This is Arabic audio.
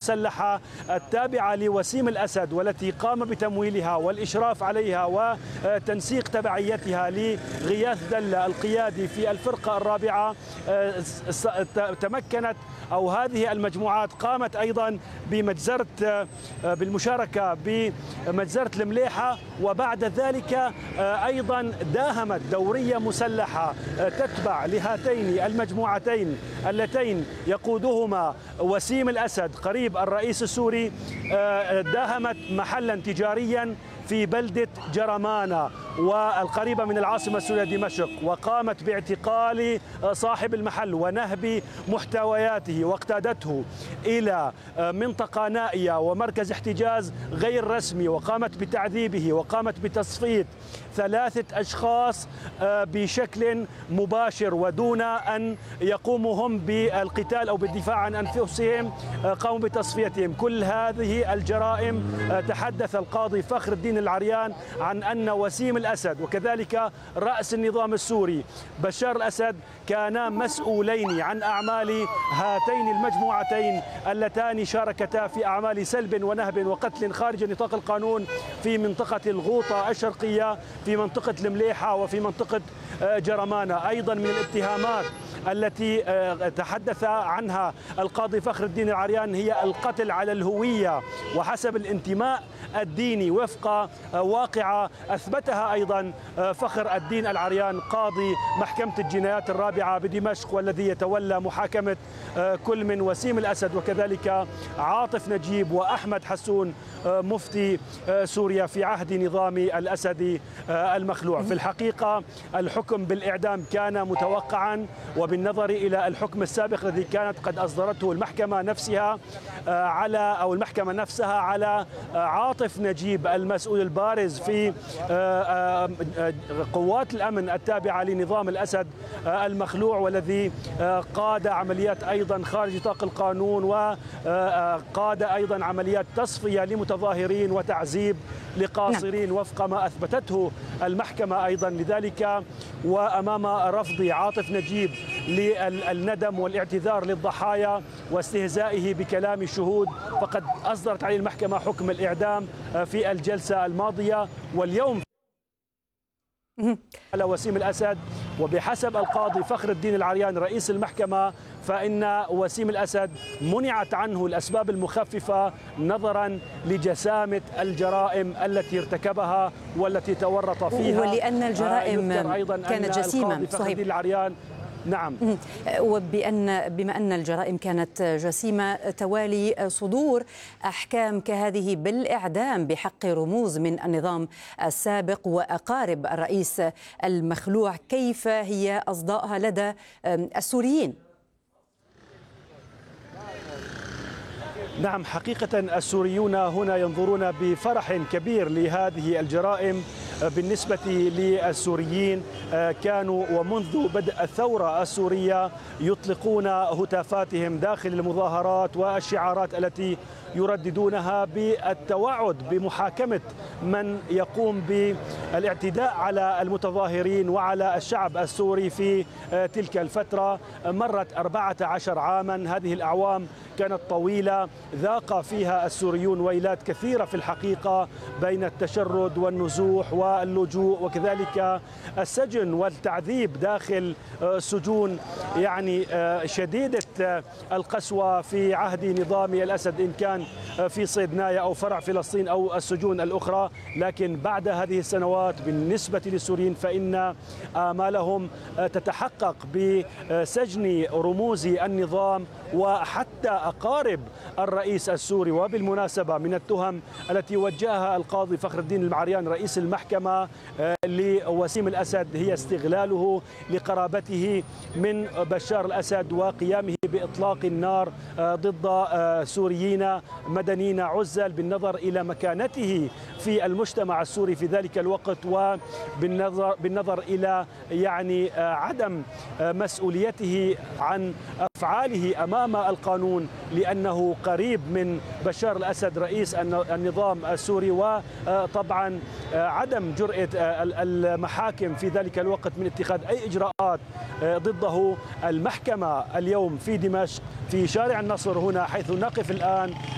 مسلحة التابعة لوسيم الأسد والتي قام بتمويلها والإشراف عليها وتنسيق تبعيتها لغياث دلة القيادي في الفرقة الرابعة، تمكنت أو هذه المجموعات قامت أيضا بمجزرة بالمشاركة بمجزرة المليحة، وبعد ذلك أيضا داهمت دورية مسلحة تتبع لهاتين المجموعتين اللتين يقودهما وسيم الأسد قريب الرئيس السوري، داهمت محلا تجاريا في بلدة جرمانة والقريبة من العاصمة السورية دمشق، وقامت باعتقال صاحب المحل ونهب محتوياته واقتادته إلى منطقة نائية ومركز احتجاز غير رسمي، وقامت بتعذيبه وقامت بتصفية 3 أشخاص بشكل مباشر ودون أن يقوموا هم بالقتال أو بالدفاع عن أنفسهم، قاموا بتصفيتهم. كل هذه الجرائم تحدث القاضي فخر الدين العريان عن أن وسيم الأسد وكذلك رأس النظام السوري بشار الأسد كانا مسؤولين عن أعمال هاتين المجموعتين اللتان شاركتا في أعمال سلب ونهب وقتل خارج نطاق القانون في منطقة الغوطة الشرقية، في منطقة المليحة وفي منطقة جرمانة. أيضا من الاتهامات التي تحدث عنها القاضي فخر الدين العريان هي القتل على الهوية وحسب الانتماء الديني وفق واقعة أثبتها أيضا فخر الدين العريان قاضي محكمة الجنايات الرابعة بدمشق، والذي يتولى محاكمة كل من وسيم الأسد وكذلك عاطف نجيب وأحمد حسون مفتي سوريا في عهد نظام الأسد المخلوع. في الحقيقة الحكم بالإعدام كان متوقعا، وبالنظر إلى الحكم السابق الذي كانت قد أصدرته المحكمة نفسها على عاطف نجيب المسؤول البارز في قوات الأمن التابعة لنظام الأسد المخلوع، والذي قاد عمليات أيضا خارج نطاق القانون وقاد أيضا عمليات تصفية لمتظاهرين وتعذيب لقاصرين وفق ما أثبتته المحكمة أيضا. لذلك وأمام رفض عاطف نجيب للندم والاعتذار للضحايا واستهزائه بكلام الشهود، فقد أصدرت عليه المحكمة حكم الإعدام في الجلسة الماضية. واليوم على وسيم الأسد، وبحسب القاضي فخر الدين العريان رئيس المحكمة فإن وسيم الأسد منعت عنه الأسباب المخففة نظرا لجسامة الجرائم التي ارتكبها والتي تورط فيها، ولأن الجرائم كانت جسيمة. صحيح العريان نعم. بما أن الجرائم كانت جسيمة، توالي صدور أحكام كهذه بالإعدام بحق رموز من النظام السابق وأقارب الرئيس المخلوع، كيف هي أصداءها لدى السوريين؟ نعم، حقيقة السوريون هنا ينظرون بفرح كبير لهذه الجرائم. بالنسبة للسوريين كانوا ومنذ بدء الثورة السورية يطلقون هتافاتهم داخل المظاهرات والشعارات التي يرددونها بالتوعد بمحاكمة من يقوم بالاعتداء على المتظاهرين وعلى الشعب السوري في تلك الفترة. مرت 14 عاما، هذه الأعوام كانت طويلة ذاق فيها السوريون ويلات كثيرة في الحقيقة بين التشرد والنزوح واللجوء وكذلك السجن والتعذيب داخل سجون يعني شديدة القسوة في عهد نظام الأسد، إن كان في صيدنايا أو فرع فلسطين أو السجون الأخرى. لكن بعد هذه السنوات بالنسبة للسوريين فإن آمالهم تتحقق بسجن رموز النظام وحتى أقارب الرئيس السوري. وبالمناسبة من التهم التي وجهها القاضي فخر الدين العريان رئيس المحكمة لوسيم الأسد هي استغلاله لقرابته من بشار الأسد وقيامه بإطلاق النار ضد سوريين مدنيين عزل، بالنظر إلى مكانته في المجتمع السوري في ذلك الوقت، وبالنظر إلى يعني عدم مسؤوليته عن أفعاله أمام القانون، لأنه قريب من بشار الأسد رئيس النظام السوري، وطبعا عدم جرأة المحاكم في ذلك الوقت من اتخاذ أي إجراءات ضده. المحكمة اليوم في دمشق في شارع النصر هنا حيث نقف الآن